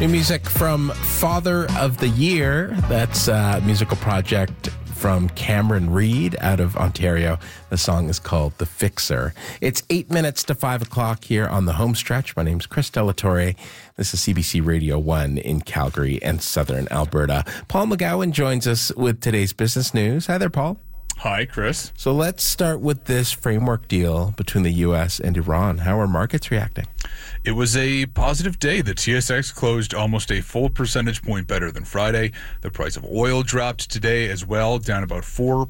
New music from Father of the Year. That's a musical project from Cameron Reid out of Ontario. The song is called The Fixer. It's 8 minutes to 5 o'clock here on the home stretch. My name's Chris Delatore. This is CBC Radio 1 in Calgary and Southern Alberta. Paul McGowan joins us with today's business news. Hi there, Paul. Hi, Chris. So let's start with this framework deal between the U.S. and Iran. How are markets reacting? It was a positive day. The TSX closed almost a full percentage point better than Friday. The price of oil dropped today as well, down about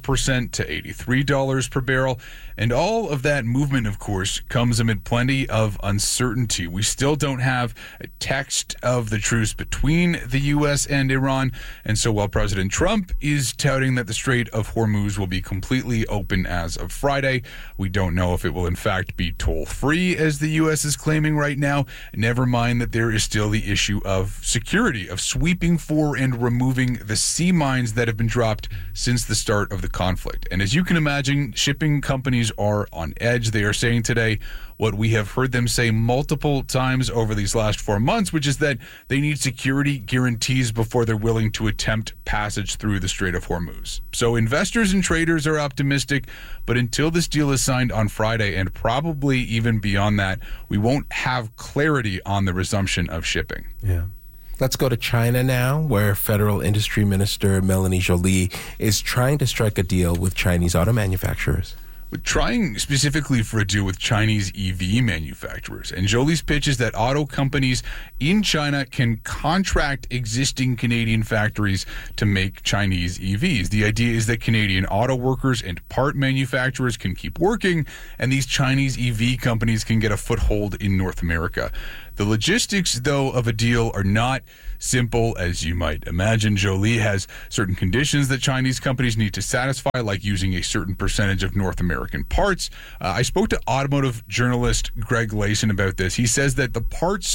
4% to $83 per barrel. And all of that movement, of course, comes amid plenty of uncertainty. We still don't have a text of the truce between the U.S. and Iran. And so while President Trump is touting that the Strait of Hormuz will be completely open as of Friday, we don't know if it will in fact be toll-free, as the U.S. is claiming right now. Never mind that there is still the issue of security, of sweeping for and removing the sea mines that have been dropped since the start of the conflict. And as you can imagine, shipping companies are on edge. They are saying today what we have heard them say multiple times over these last 4 months, which is that they need security guarantees before they're willing to attempt passage through the Strait of Hormuz. So investors and traders are optimistic, but until this deal is signed on Friday, and probably even beyond that, we won't have clarity on the resumption of shipping. Yeah. Let's go to China now, where Federal Industry Minister Melanie Joly is trying to strike a deal with Chinese auto manufacturers. Trying specifically for a deal with Chinese EV manufacturers. And Joly's pitch is that auto companies in China can contract existing Canadian factories to make Chinese EVs. The idea is that Canadian auto workers and part manufacturers can keep working, and these Chinese EV companies can get a foothold in North America. The logistics, though, of a deal are not simple as you might imagine. Joly has certain conditions that Chinese companies need to satisfy, like using a certain percentage of North American parts. I spoke to automotive journalist Greg Layson about this. He says that the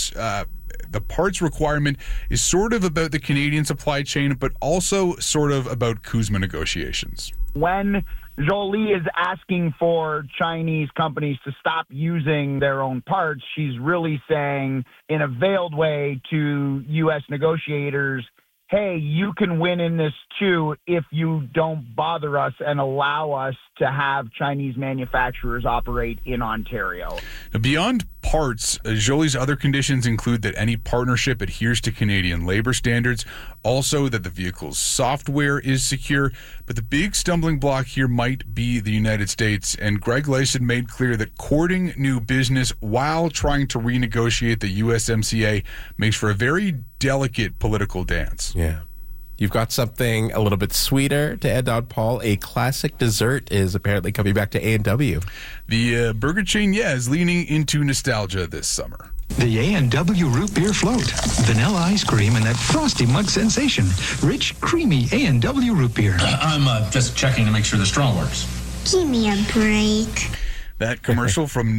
parts requirement is sort of about the Canadian supply chain, but also sort of about CUSMA negotiations. When Joly is asking for Chinese companies to stop using their own parts, she's really saying in a veiled way to U.S. negotiators, hey, you can win in this too if you don't bother us and allow us to have Chinese manufacturers operate in Ontario. Beyond parts, Joly's other conditions include that any partnership adheres to Canadian labor standards, also that the vehicle's software is secure. But the big stumbling block here might be the United States, and Greg Layson made clear that courting new business while trying to renegotiate the USMCA makes for a very delicate political dance. Yeah. You've got something a little bit sweeter to end on, Paul. A classic dessert is apparently coming back to A&W. The burger chain, is leaning into nostalgia this summer. The A&W Root Beer Float. Vanilla ice cream and that frosty mug sensation. Rich, creamy A&W Root Beer. I'm just checking to make sure the straw works. Give me a break. That commercial from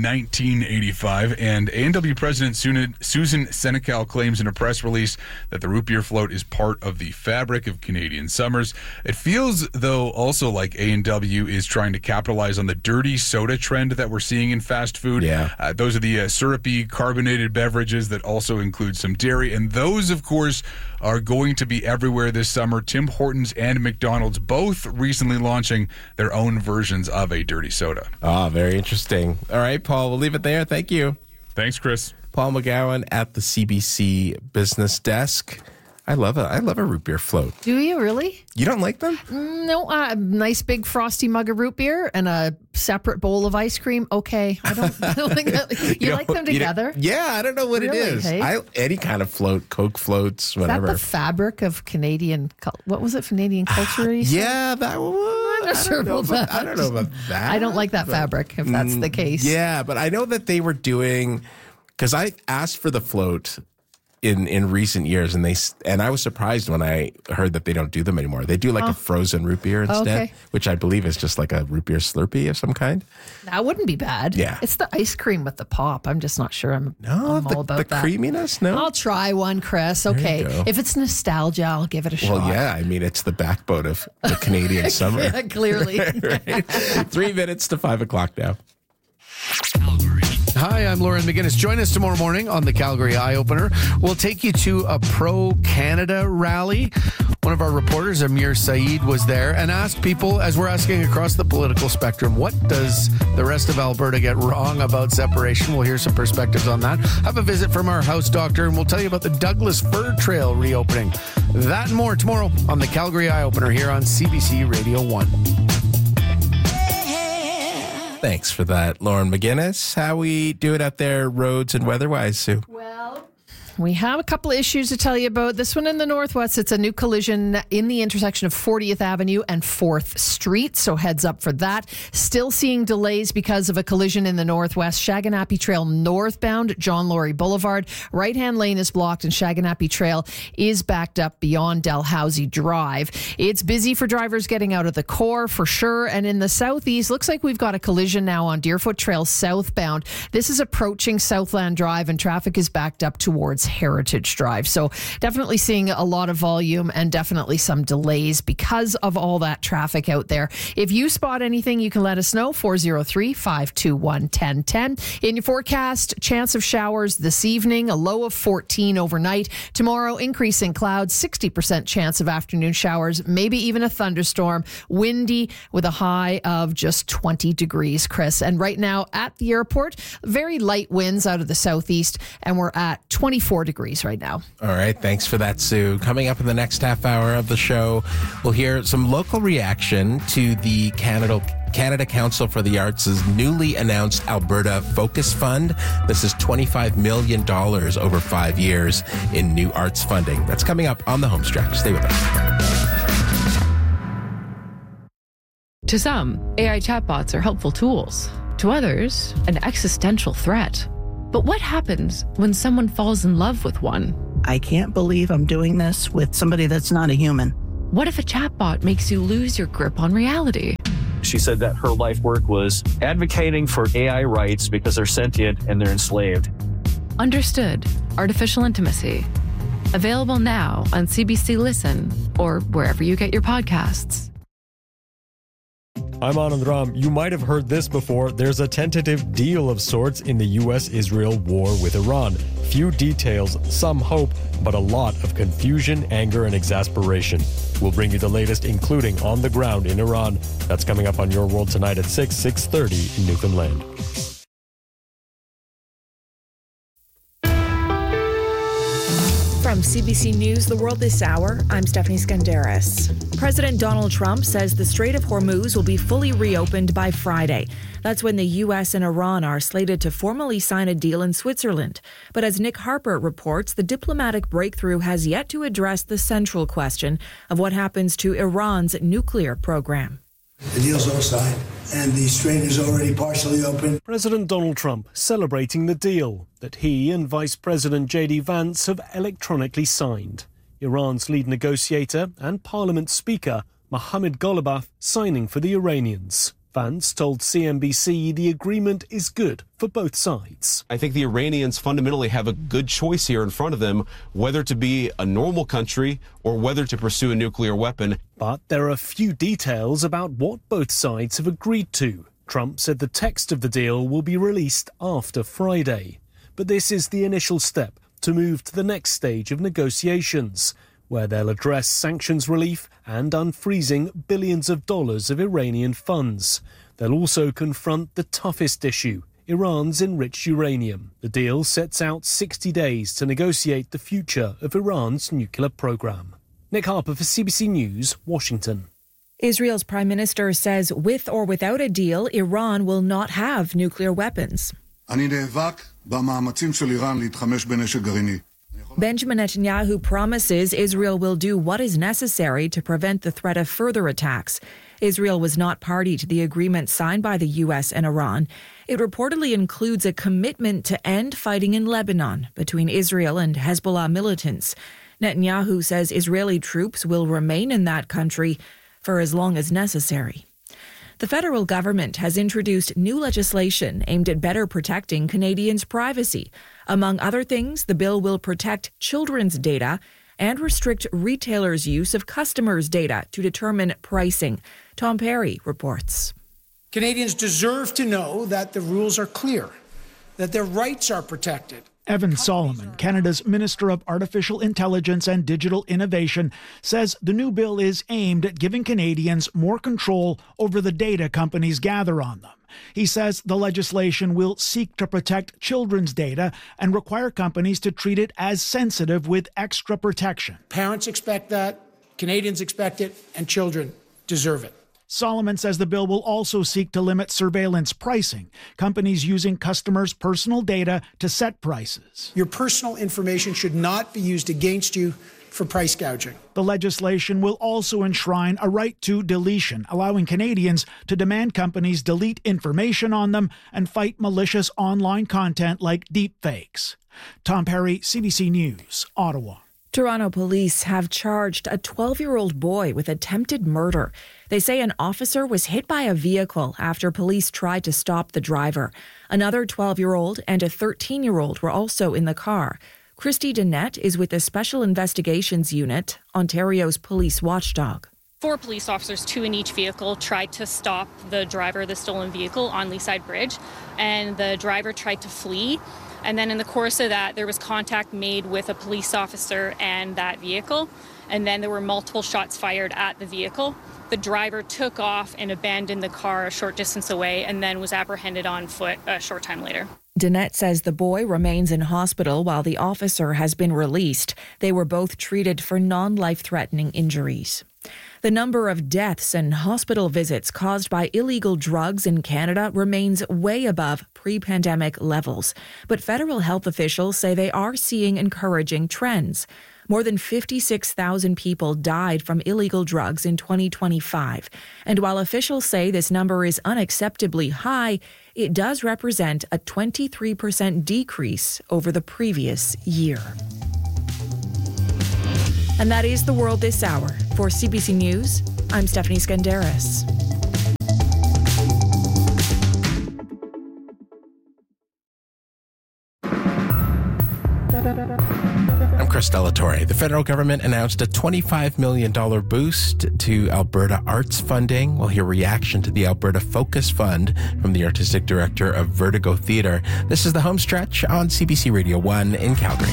1985, and A&W President Susan Senecal claims in a press release that the root beer float is part of the fabric of Canadian summers. It feels, though, also like A&W is trying to capitalize on the dirty soda trend that we're seeing in fast food. Yeah. Those are the syrupy, carbonated beverages that also include some dairy, and those, of course, are going to be everywhere this summer. Tim Hortons and McDonald's both recently launching their own versions of a dirty soda. Ah, very interesting. All right, Paul, we'll leave it there. Thank you. Thanks, Chris. Paul McGowan at the CBC Business Desk. I love a root beer float. Do you really? You don't like them? No, a nice big frosty mug of root beer and a separate bowl of ice cream. Okay, I don't think that, you like them together. I don't know what Really, it is. hey? Any kind of float, Coke floats, whatever. Is that the fabric of Canadian? What was it? Canadian culture? Yeah, that one. I'm not sure about that. I don't know about that. I don't like that fabric. If that's the case. Yeah, but I know that they were doing, because I asked for the float in recent years, and I was surprised when I heard that they don't do them anymore. They do like a frozen root beer instead, which I believe is just like a root beer Slurpee of some kind. That wouldn't be bad. Yeah. It's the ice cream with the pop. I'm just not sure I'm all about the that. creaminess, no? I'll try one, Chris. Okay. you go. If it's nostalgia, I'll give it a shot. Well, yeah, I mean, it's the backbone of the Canadian summer. Yeah, clearly. Right? 3 minutes to 5 o'clock now. Hi, I'm Lauren McGinnis. Join us tomorrow morning on the Calgary Eye Opener. We'll take you to a pro-Canada rally. One of our reporters, Amir Saeed, was there and asked people, as we're asking across the political spectrum, what does the rest of Alberta get wrong about separation? We'll hear some perspectives on that. Have a visit from our house doctor, and we'll tell you about the Douglas Fir Trail reopening. That and more tomorrow on the Calgary Eye Opener here on CBC Radio 1. Thanks for that, Lauren McGinnis. How we do it out there, roads and weather-wise, Sue? Well, we have a couple of issues to tell you about. This one in the Northwest, it's a new collision in the intersection of 40th Avenue and 4th Street, so heads up for that. Still seeing delays because of a collision in the Northwest. Shaganappi Trail northbound, John Laurie Boulevard. Right-hand lane is blocked and Shaganappi Trail is backed up beyond Dalhousie Drive. It's busy for drivers getting out of the core for sure. And in the southeast, looks like we've got a collision now on Deerfoot Trail southbound. This is approaching Southland Drive and traffic is backed up towards Heritage Drive. So definitely seeing a lot of volume and definitely some delays because of all that traffic out there. If you spot anything, you can let us know. 403-521-1010. In your forecast, chance of showers this evening, a low of 14 overnight. Tomorrow, increasing clouds, 60% chance of afternoon showers, maybe even a thunderstorm. Windy with a high of just 20 degrees, Chris. And right now at the airport, very light winds out of the southeast, and we're at 24 degrees right now. All right. Thanks for that, Sue. Coming up in the next half hour of the show, we'll hear some local reaction to the Canada Council for the Arts' newly announced Alberta Focus Fund. This is $25 million over 5 years in new arts funding. That's coming up on the home stretch. Stay with us. To some, AI chatbots are helpful tools. To others, an existential threat. But what happens when someone falls in love with one? I can't believe I'm doing this with somebody that's not a human. What if a chatbot makes you lose your grip on reality? She said that her life work was advocating for AI rights because they're sentient and they're enslaved. Understood. Artificial Intimacy. Available now on CBC Listen or wherever you get your podcasts. I'm Anand Ram. You might have heard this before. There's a tentative deal of sorts in the U.S.-Israel war with Iran. Few details, some hope, but a lot of confusion, anger, and exasperation. We'll bring you the latest, including on the ground in Iran. That's coming up on Your World tonight at 6:30 in Newfoundland. From CBC News, The World This Hour, I'm Stephanie Skandaris. President Donald Trump says the Strait of Hormuz will be fully reopened by Friday. That's when the U.S. and Iran are slated to formally sign a deal in Switzerland. But as Nick Harper reports, the diplomatic breakthrough has yet to address the central question of what happens to Iran's nuclear program. The deal's all signed, and the strait is already partially open. President Donald Trump celebrating the deal that he and Vice President J.D. Vance have electronically signed. Iran's lead negotiator and Parliament Speaker Mohammad Ghalibaf signing for the Iranians. Vance told CNBC the agreement is good for both sides. I think the Iranians fundamentally have a good choice here in front of them, whether to be a normal country or whether to pursue a nuclear weapon. But there are few details about what both sides have agreed to. Trump said the text of the deal will be released after Friday. But this is the initial step to move to the next stage of negotiations, where they'll address sanctions relief and unfreezing billions of dollars of Iranian funds. They'll also confront the toughest issue, Iran's enriched uranium. The deal sets out 60 days to negotiate the future of Iran's nuclear program. Nick Harper for CBC News, Washington. Israel's prime minister says with or without a deal, Iran will not have nuclear weapons. Benjamin Netanyahu promises Israel will do what is necessary to prevent the threat of further attacks. Israel was not party to the agreement signed by the U.S. and Iran. It reportedly includes a commitment to end fighting in Lebanon between Israel and Hezbollah militants. Netanyahu says Israeli troops will remain in that country for as long as necessary. The federal government has introduced new legislation aimed at better protecting Canadians' privacy. Among other things, the bill will protect children's data and restrict retailers' use of customers' data to determine pricing. Tom Perry reports. Canadians deserve to know that the rules are clear, that their rights are protected. Evan Solomon, Canada's Minister of Artificial Intelligence and Digital Innovation, says the new bill is aimed at giving Canadians more control over the data companies gather on them. He says the legislation will seek to protect children's data and require companies to treat it as sensitive with extra protection. Parents expect that, Canadians expect it, and children deserve it. Solomon says the bill will also seek to limit surveillance pricing, companies using customers' personal data to set prices. Your personal information should not be used against you for price gouging. The legislation will also enshrine a right to deletion, allowing Canadians to demand companies delete information on them and fight malicious online content like deepfakes. Tom Perry, CBC News, Ottawa. Toronto police have charged a 12-year-old boy with attempted murder. They say an officer was hit by a vehicle after police tried to stop the driver. Another 12-year-old and a 13-year-old were also in the car. Christy Dennett is with the Special Investigations Unit, Ontario's police watchdog. 4 police officers, 2 in each vehicle, tried to stop the driver of the stolen vehicle on Leaside Bridge, and the driver tried to flee. And then in the course of that, there was contact made with a police officer and that vehicle, and then there were multiple shots fired at the vehicle. The driver took off and abandoned the car a short distance away and then was apprehended on foot a short time later. Dennett says the boy remains in hospital while the officer has been released. They were both treated for non-life-threatening injuries. The number of deaths and hospital visits caused by illegal drugs in Canada remains way above pre-pandemic levels. But federal health officials say they are seeing encouraging trends. More than 56,000 people died from illegal drugs in 2025. And while officials say this number is unacceptably high, it does represent a 23% decrease over the previous year. And that is the world this hour. For CBC News, I'm Stephanie Skandaris. I'm Chris Delatorre. The federal government announced a $25 million boost to Alberta arts funding. We'll hear reaction to the Alberta Focus Fund from the artistic director of Vertigo Theatre. This is the home stretch on CBC Radio 1 in Calgary.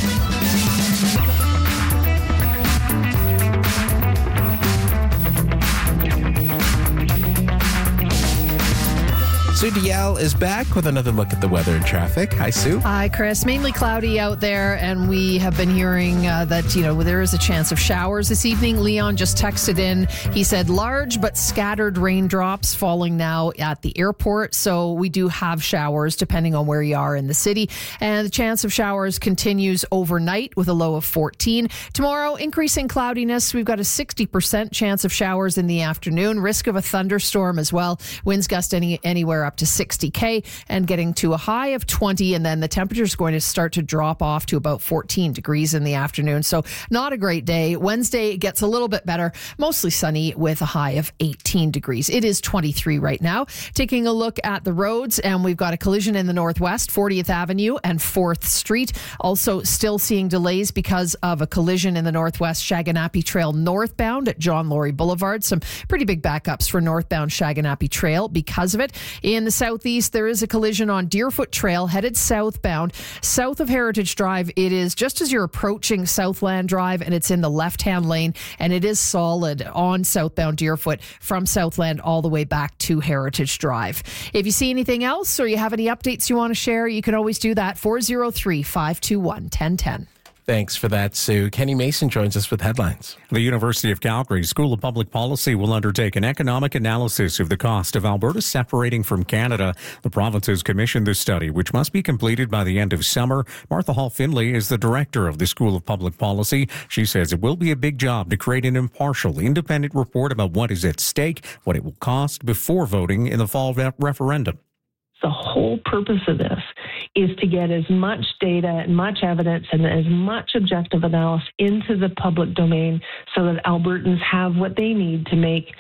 Sue Dial is back with another look at the weather and traffic. Hi, Sue. Hi, Chris. Mainly cloudy out there, and we have been hearing that, there is a chance of showers this evening. Leon just texted in. He said large but scattered raindrops falling now at the airport. So we do have showers depending on where you are in the city. And the chance of showers continues overnight with a low of 14. Tomorrow, increasing cloudiness. We've got a 60% chance of showers in the afternoon. Risk of a thunderstorm as well. Winds gust anywhere up to 60 and getting to a high of 20, and then the temperature is going to start to drop off to about 14 degrees in the afternoon. So not a great day. Wednesday gets a little bit better, mostly sunny with a high of 18 degrees. It is 23 right now. Taking a look at the roads, and we've got a collision in the northwest, 40th Avenue and 4th Street. Also still seeing delays because of a collision in the northwest Shaganappi Trail northbound at John Laurie Boulevard. Some pretty big backups for northbound Shaganappi Trail because of it. In the southeast, there is a collision on Deerfoot Trail headed southbound, south of Heritage Drive. It is just as you're approaching Southland Drive, and it's in the left-hand lane, and it is solid on southbound Deerfoot from Southland all the way back to Heritage Drive. If you see anything else or you have any updates you want to share, you can always do that. 403-521-1010. Thanks for that, Sue. Kenny Mason joins us with headlines. The University of Calgary School of Public Policy will undertake an economic analysis of the cost of Alberta separating from Canada. The province has commissioned this study, which must be completed by the end of summer. Martha Hall-Finley is the director of the School of Public Policy. She says it will be a big job to create an impartial, independent report about what is at stake, what it will cost before voting in the fall referendum. The whole purpose of this is to get as much data and much evidence and as much objective analysis into the public domain so that Albertans have what they need to make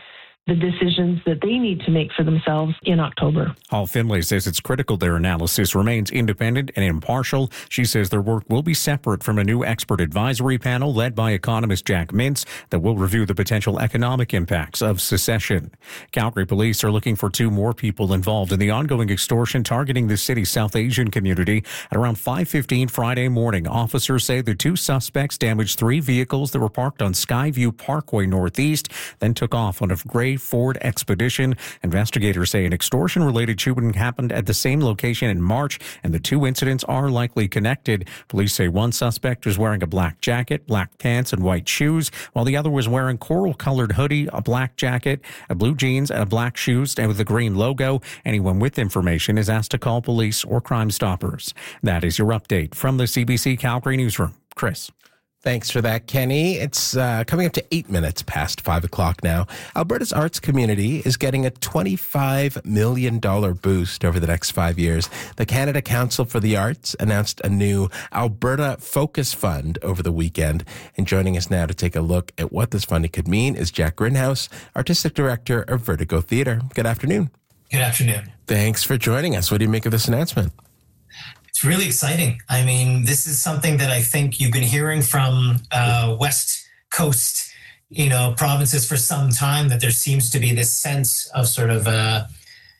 the decisions that they need to make for themselves in October. Hall Finlay says it's critical their analysis remains independent and impartial. She says their work will be separate from a new expert advisory panel led by economist Jack Mintz that will review the potential economic impacts of secession. Calgary police are looking for 2 more people involved in the ongoing extortion targeting the city's South Asian community. At around 5:15 Friday morning, officers say the 2 suspects damaged 3 vehicles that were parked on Skyview Parkway Northeast, then took off on a gray Ford Expedition. Investigators say an extortion-related shooting happened at the same location in March, and the 2 incidents are likely connected. Police say one suspect was wearing a black jacket, black pants, and white shoes, while the other was wearing coral-colored hoodie, a black jacket, a blue jeans, and a black shoes with a green logo. Anyone with information is asked to call police or Crime Stoppers. That is your update from the CBC Calgary Newsroom. Chris. Thanks for that, Kenny. It's coming up to 8 minutes past 5 o'clock now. Alberta's arts community is getting a $25 million boost over the next 5 years. The Canada Council for the Arts announced a new Alberta Focus Fund over the weekend. And joining us now to take a look at what this funding could mean is Jack Grinhouse, Artistic Director of Vertigo Theatre. Good afternoon. Good afternoon. Thanks for joining us. What do you make of this announcement? It's really exciting. I mean, this is something that I think you've been hearing from West Coast, provinces for some time, that there seems to be this sense of sort of a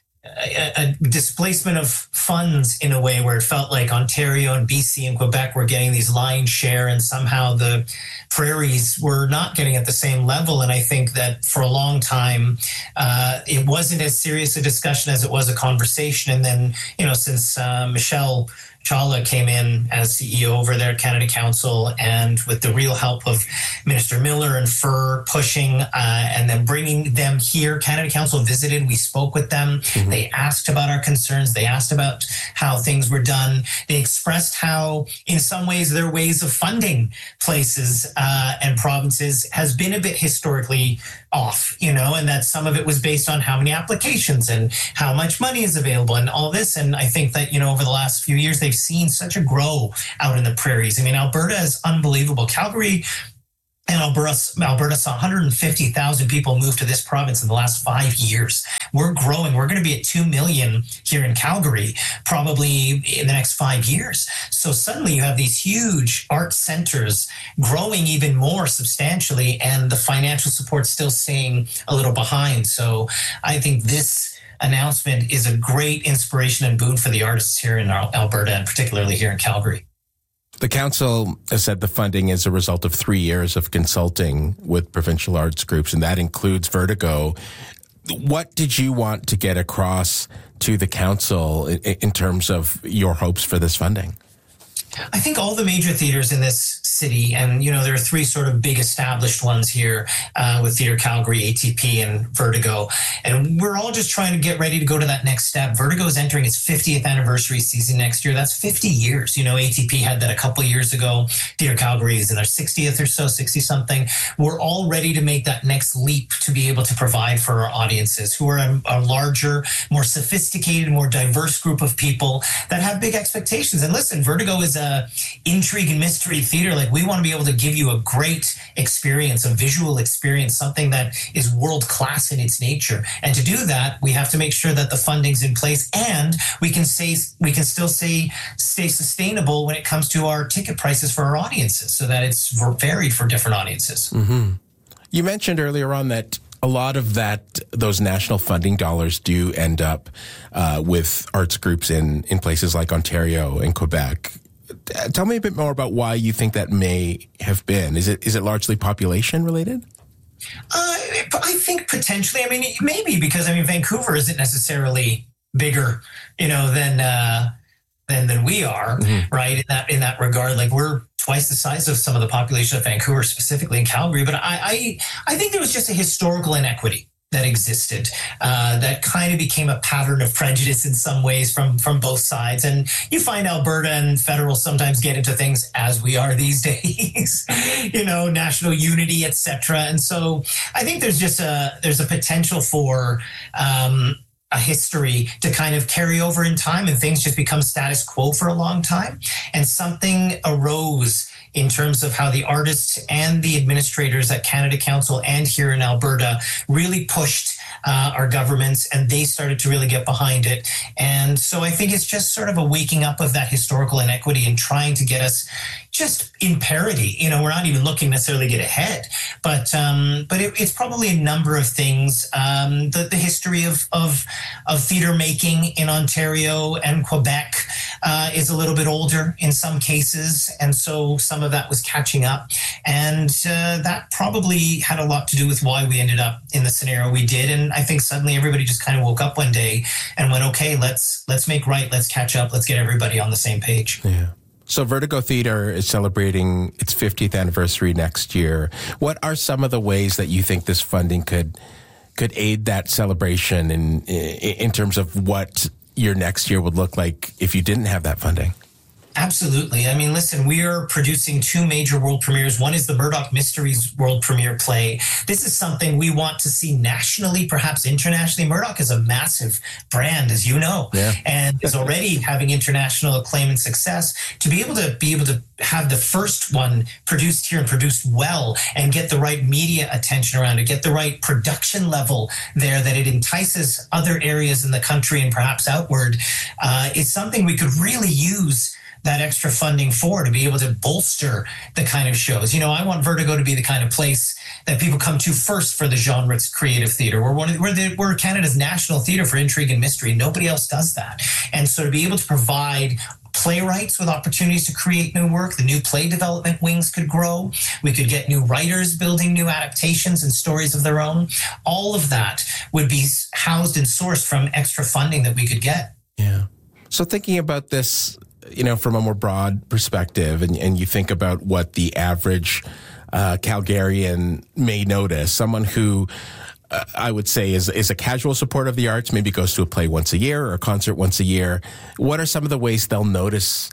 displacement of funds in a way where it felt like Ontario and BC and Quebec were getting these lion's share, and somehow the prairies were not getting at the same level. And I think that for a long time, it wasn't as serious a discussion as it was a conversation. And then, since Michelle Chawla came in as CEO over there at Canada Council, and with the real help of Minister Miller and Fur pushing and then bringing them here, Canada Council visited, we spoke with them. Mm-hmm. They asked about our concerns. They asked about how things were done. They expressed how, in some ways, their ways of funding places and provinces has been a bit historically off, and that some of it was based on how many applications and how much money is available and all this. And I think that, over the last few years, they've seen such a grow out in the prairies. I mean, Alberta is unbelievable. Calgary and Alberta saw 150,000 people move to this province in the last 5 years. We're growing. We're going to be at 2 million here in Calgary, probably in the next 5 years. So suddenly you have these huge art centers growing even more substantially, and the financial support still staying a little behind. So I think this announcement is a great inspiration and boon for the artists here in Alberta, and particularly here in Calgary. The council has said the funding is a result of 3 years of consulting with provincial arts groups, and that includes Vertigo. What did you want to get across to the council in terms of your hopes for this funding? I think all the major theaters in this city, and there are 3 sort of big established ones here with Theatre Calgary, ATP, and Vertigo, and we're all just trying to get ready to go to that next step. Vertigo is entering its 50th anniversary season next year. That's 50 years. ATP had that a couple of years ago. Theatre Calgary is in their 60th or so, 60-something. We're all ready to make that next leap to be able to provide for our audiences, who are a larger, more sophisticated, more diverse group of people that have big expectations. And listen, Vertigo is a intrigue and mystery theater. Like, we want to be able to give you a great experience, a visual experience, something that is world class in its nature. And to do that, we have to make sure that the funding's in place, and we can still stay sustainable when it comes to our ticket prices for our audiences, so that it's varied for different audiences. Mm-hmm. You mentioned earlier on that a lot of those national funding dollars do end up with arts groups in places like Ontario and Quebec. Tell me a bit more about why you think that may have been. Is it largely population related? I think potentially. I mean, maybe because Vancouver isn't necessarily bigger, than we are, mm-hmm. right? In that regard, like, we're twice the size of some of the population of Vancouver, specifically in Calgary. But I think there was just a historical inequity that existed, that kind of became a pattern of prejudice in some ways from both sides. And you find Alberta and federal sometimes get into things, as we are these days, national unity, etc. And so I think there's a potential for a history to kind of carry over in time, and things just become status quo for a long time. And something arose in terms of how the artists and the administrators at Canada Council and here in Alberta really pushed our governments, and they started to really get behind it. And so I think it's just sort of a waking up of that historical inequity and trying to get us just in parity. We're not even looking necessarily to get ahead, but it's probably a number of things. The history of theater making in Ontario and Quebec is a little bit older in some cases, and so some of that was catching up, and that probably had a lot to do with why we ended up in the scenario we did. And I think suddenly everybody just kind of woke up one day and went, okay, let's make right, let's catch up, let's get everybody on the same page. Yeah. So Vertigo Theatre is celebrating its 50th anniversary next year. What are some of the ways that you think this funding could aid that celebration in terms of what your next year would look like if you didn't have that funding? Absolutely. I mean, listen, we are producing 2 major world premieres. One is the Murdoch Mysteries world premiere play. This is something we want to see nationally, perhaps internationally. Murdoch is a massive brand, as you know, and is already having international acclaim and success. To be able to have the first one produced here and produced well and get the right media attention around it, get the right production level there, that it entices other areas in the country and perhaps outward, is something we could really use that extra funding for, to be able to bolster the kind of shows. I want Vertigo to be the kind of place that people come to first for the genre creative theater. We're Canada's national theater for intrigue and mystery. Nobody else does that. And so to be able to provide playwrights with opportunities to create new work, the new play development wings could grow. We could get new writers building new adaptations and stories of their own. All of that would be housed and sourced from extra funding that we could get. Yeah. So thinking about this, from a more broad perspective, and you think about what the average Calgarian may notice, someone who I would say is a casual supporter of the arts, maybe goes to a play once a year or a concert once a year. What are some of the ways they'll notice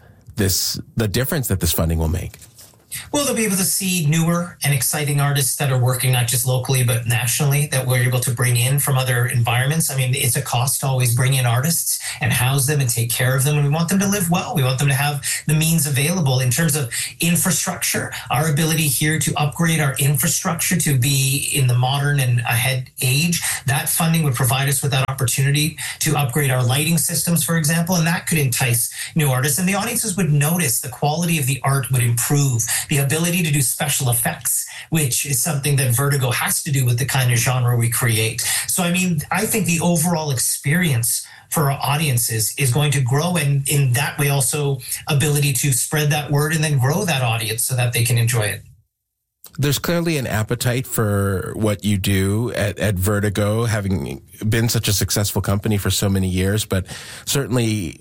the difference that this funding will make? Well, they'll be able to see newer and exciting artists that are working not just locally, but nationally, that we're able to bring in from other environments. I mean, it's a cost to always bring in artists and house them and take care of them. And we want them to live well. We want them to have the means available in terms of infrastructure, our ability here to upgrade our infrastructure to be in the modern and ahead age. That funding would provide us with that opportunity to upgrade our lighting systems, for example, and that could entice new artists. And the audiences would notice the quality of the art would improve. The ability to do special effects, which is something that Vertigo has to do with the kind of genre we create. So, I mean, I think the overall experience for our audiences is going to grow, and in that way also ability to spread that word and then grow that audience so that they can enjoy it. There's clearly an appetite for what you do at Vertigo, having been such a successful company for so many years, but certainly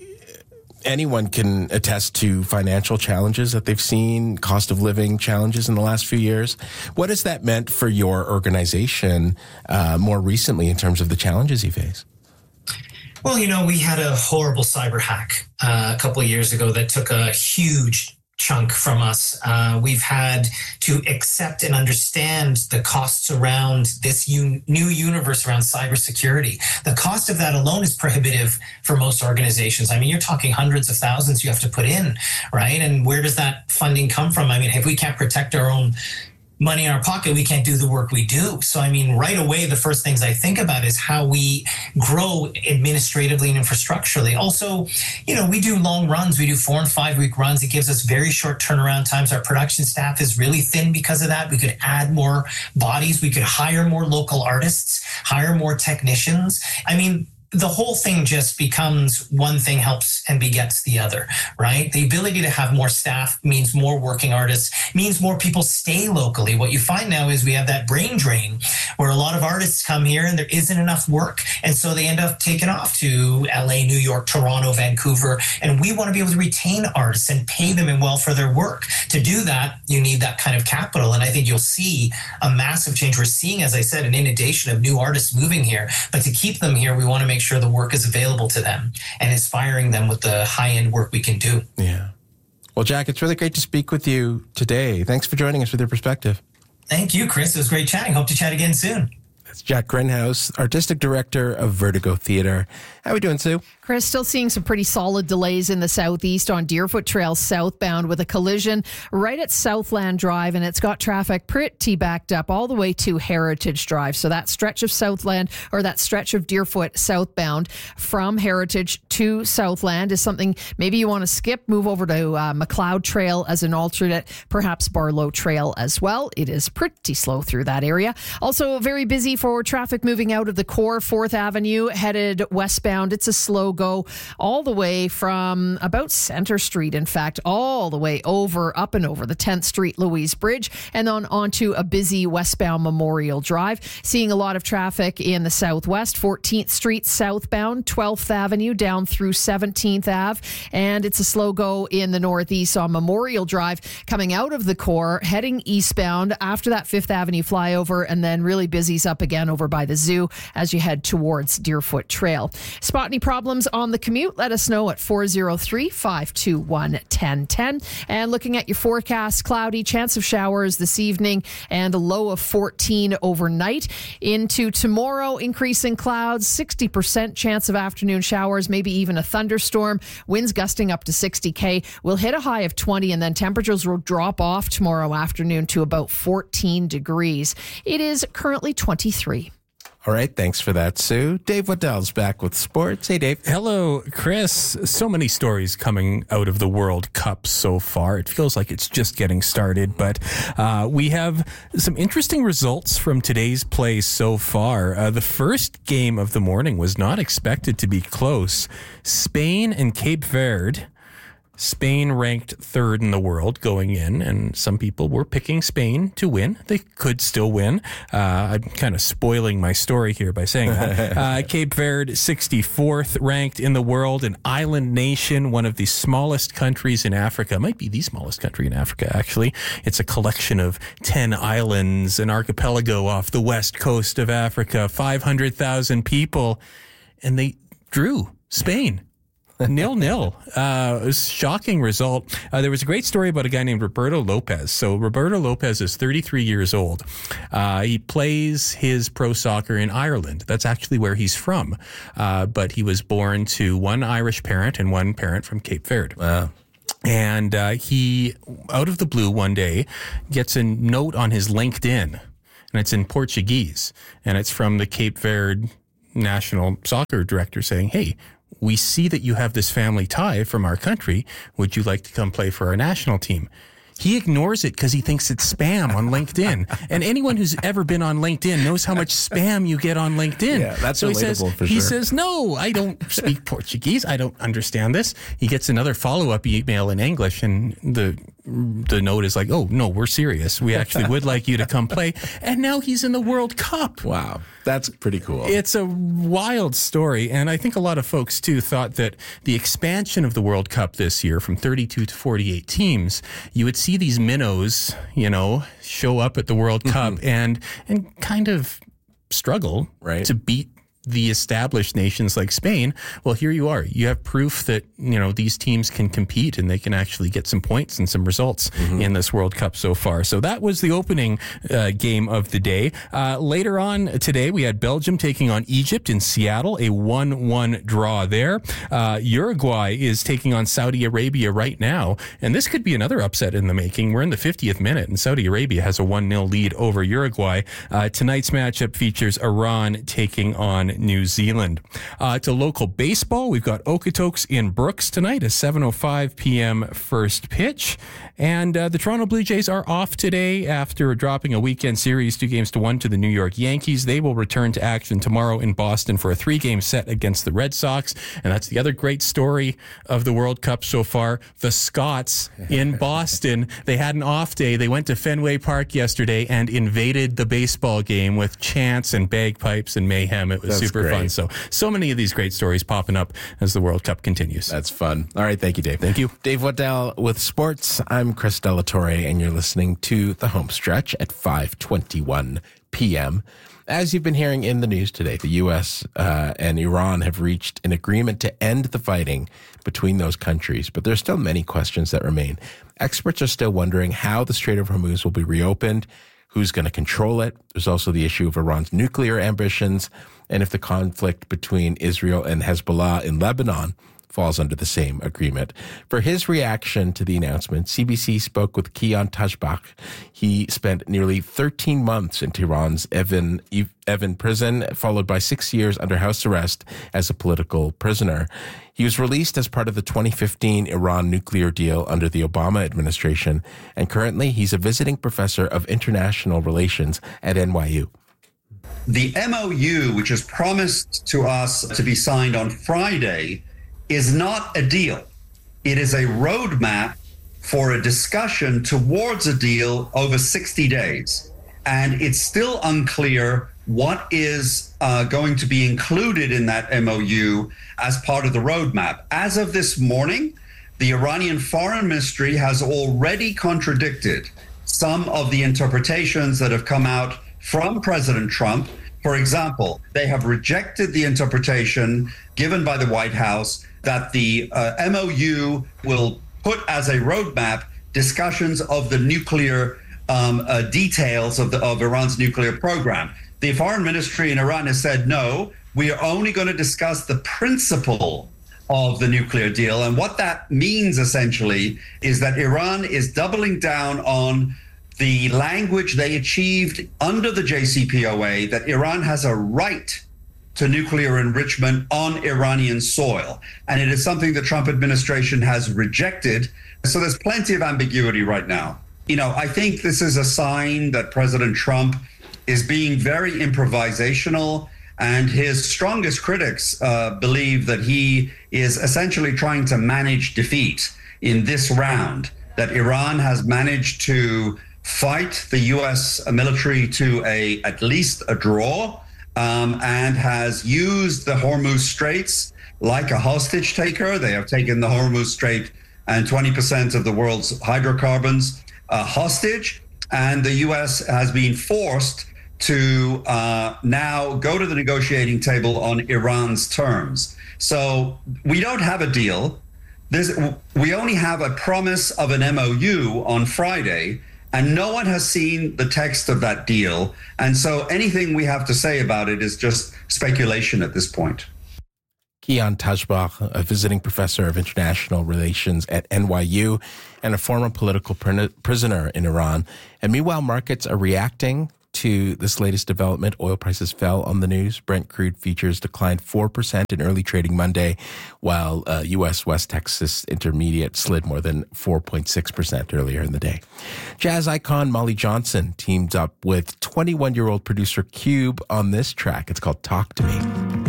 anyone can attest to financial challenges that they've seen, cost of living challenges in the last few years. What has that meant for your organization more recently in terms of the challenges you face? Well, we had a horrible cyber hack a couple of years ago that took a huge chunk from us. We've had to accept and understand the costs around this new universe around cybersecurity. The cost of that alone is prohibitive for most organizations. I mean, you're talking hundreds of thousands you have to put in, right? And where does that funding come from? I mean, if we can't protect our own money in our pocket, we can't do the work we do. So, I mean, right away, the first things I think about is how we grow administratively and infrastructurally. Also, we do long runs. We do 4 and 5 week runs. It gives us very short turnaround times. Our production staff is really thin because of that. We could add more bodies. We could hire more local artists, hire more technicians. I mean, the whole thing just becomes one thing helps and begets the other, right? The ability to have more staff means more working artists, means more people stay locally. What you find now is we have that brain drain where a lot of artists come here and there isn't enough work. And so they end up taking off to LA, New York, Toronto, Vancouver. And we want to be able to retain artists and pay them in well for their work. To do that, you need that kind of capital. And I think you'll see a massive change. We're seeing, as I said, an inundation of new artists moving here. But to keep them here, we want to make sure the work is available to them and inspiring them with the high-end work we can do. Yeah. Well, Jack, it's really great to speak with you today. Thanks for joining us with your perspective. Thank you, Chris. It was great chatting. Hope to chat again soon. It's Jack Grinhouse, Artistic Director of Vertigo Theatre. How are we doing, Sue? Chris, still seeing some pretty solid delays in the southeast on Deerfoot Trail southbound with a collision right at Southland Drive, and it's got traffic pretty backed up all the way to Heritage Drive. So that stretch of Southland, or that stretch of Deerfoot southbound from Heritage to Southland is something maybe you want to skip, move over to McLeod Trail as an alternate, perhaps Barlow Trail as well. It is pretty slow through that area. Also very busy for traffic moving out of the core, 4th Avenue, headed westbound. It's a slow go all the way from about Center Street, in fact, all the way up and over the 10th Street Louise Bridge, and then onto a busy westbound Memorial Drive. Seeing a lot of traffic in the southwest, 14th Street southbound, 12th Avenue down through 17th Ave, and it's a slow go in the northeast on Memorial Drive, coming out of the core, heading eastbound after that 5th Avenue flyover, and then really busy's up again over by the zoo as you head towards Deerfoot Trail. Spot any problems on the commute? Let us know at 403-521-1010. And looking at your forecast, cloudy, chance of showers this evening, and a low of 14 overnight. Into tomorrow, increasing clouds, 60% chance of afternoon showers, maybe even a thunderstorm. Winds gusting up to 60 km. We'll hit a high of 20, and then temperatures will drop off tomorrow afternoon to about 14 degrees. It is currently 23. All right, thanks for that, Sue. Dave Waddell's back with sports. Hey, Dave. Hello, Chris. So many stories coming out of the World Cup so far. It feels like it's just getting started, but we have some interesting results from today's play so far. The first game of the morning was not expected to be close. Spain and Cape Verde. Spain ranked 3rd in the world going in, and some people were picking Spain to win. They could still win. I'm kind of spoiling my story here by saying that. Cape Verde, 64th ranked in the world, an island nation, one of the smallest countries in Africa. Might be the smallest country in Africa, actually. It's a collection of 10 islands, an archipelago off the west coast of Africa, 500,000 people, and they drew Spain. 0-0. Shocking result. There was a great story about a guy named Roberto Lopez. So Roberto Lopez is 33 years old. He plays his pro soccer in Ireland. That's actually where he's from. But he was born to one Irish parent and one parent from Cape Verde. Wow. And he, out of the blue one day, gets a note on his LinkedIn. And it's in Portuguese. And it's from the Cape Verde national soccer director saying, hey, we see that you have this family tie from our country. Would you like to come play for our national team? He ignores it because he thinks it's spam on LinkedIn. And anyone who's ever been on LinkedIn knows how much spam you get on LinkedIn. Yeah, that's relatable for sure. He says, no, I don't speak Portuguese. I don't understand this. He gets another follow-up email in English, and the note is like, oh, no, we're serious. We actually would like you to come play. And now he's in the World Cup. Wow. That's pretty cool. It's a wild story. And I think a lot of folks, too, thought that the expansion of the World Cup this year from 32 to 48 teams, you would see these minnows, show up at the World Cup and kind of struggle to beat the established nations like Spain. Well, here you are. You have proof that, these teams can compete and they can actually get some points and some results in this World Cup so far. So that was the opening game of the day. Later on today, we had Belgium taking on Egypt in Seattle, a 1-1 draw there. Uruguay is taking on Saudi Arabia right now, and this could be another upset in the making. We're in the 50th minute, and Saudi Arabia has a 1-0 lead over Uruguay. Tonight's matchup features Iran taking on New Zealand. To local baseball, we've got Okotoks in Brooks tonight, a 7:05 p.m. first pitch. And the Toronto Blue Jays are off today after dropping a weekend series 2-1 to the New York Yankees. They will return to action tomorrow in Boston for a 3-game set against the Red Sox. And that's the other great story of the World Cup so far. The Scots in Boston, they had an off day. They went to Fenway Park yesterday and invaded the baseball game with chants and bagpipes and mayhem. It was super fun. So many of these great stories popping up as the World Cup continues. That's fun. All right. Thank you, Dave. Thank you. Dave Waddell with sports. I'm Chris Delatorre, and you're listening to The Home Stretch at 5:21 p.m. As you've been hearing in the news today, the U.S. And Iran have reached an agreement to end the fighting between those countries, but there's still many questions that remain. Experts are still wondering how the Strait of Hormuz will be reopened, who's going to control it. There's also the issue of Iran's nuclear ambitions, and if the conflict between Israel and Hezbollah in Lebanon falls under the same agreement. For his reaction to the announcement, CBC spoke with Kian Tajbakh. He spent nearly 13 months in Tehran's Evin prison, followed by 6 years under house arrest as a political prisoner. He was released as part of the 2015 Iran nuclear deal under the Obama administration, and currently he's a visiting professor of international relations at NYU. The MOU, which is promised to us to be signed on Friday, is not a deal. It is a roadmap for a discussion towards a deal over 60 days. And it's still unclear what is going to be included in that MOU as part of the roadmap. As of this morning, the Iranian Foreign Ministry has already contradicted some of the interpretations that have come out from President Trump. For example, they have rejected the interpretation given by the White House that the MOU will put as a roadmap discussions of the nuclear details of Iran's nuclear program. The foreign ministry in Iran has said, no, we are only going to discuss the principle of the nuclear deal. And what that means essentially is that Iran is doubling down on the language they achieved under the JCPOA, that Iran has a right to nuclear enrichment on Iranian soil. And it is something the Trump administration has rejected. So there's plenty of ambiguity right now. I think this is a sign that President Trump is being very improvisational, and his strongest critics believe that he is essentially trying to manage defeat in this round, that Iran has managed to fight the U.S. military to at least a draw, and has used the Hormuz Straits like a hostage taker. They have taken the Hormuz Strait and 20% of the world's hydrocarbons hostage, and the U.S. has been forced to now go to the negotiating table on Iran's terms. So we don't have a deal. We only have a promise of an MOU on Friday, and no one has seen the text of that deal. And so anything we have to say about it is just speculation at this point. Kian Tajbakh, a visiting professor of international relations at NYU and a former political prisoner in Iran. And meanwhile, markets are reacting to this latest development. Oil prices fell on the news. Brent crude futures declined 4% in early trading Monday, while U.S. West Texas Intermediate slid more than 4.6% earlier in the day. Jazz icon Molly Johnson teamed up with 21-year-old producer Cube on this track. It's called Talk to Me.